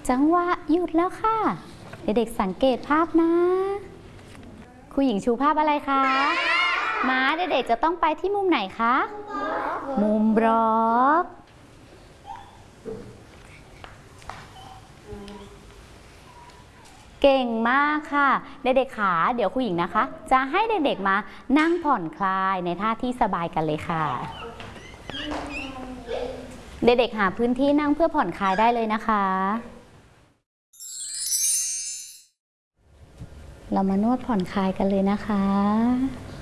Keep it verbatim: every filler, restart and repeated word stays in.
จังหวะหยุดแล้วค่ะเด็กๆสังเกตภาพนะครูหญิงชูภาพอะไรคะม้าเด็กๆจะต้องไปที่มุมไหนคะมุมบล็อกเก่งมากค่ะเด็กๆขาเดี๋ยวครูหญิงนะคะจะให้เด็กๆมานั่งผ่อนคลายในท่าที่สบายกันเลยค่ะเด็กๆหาพื้นที่นั่งเพื่อผ่อนคลายได้เลยนะคะเรามานวดผ่อนคลายกันเลยนะคะ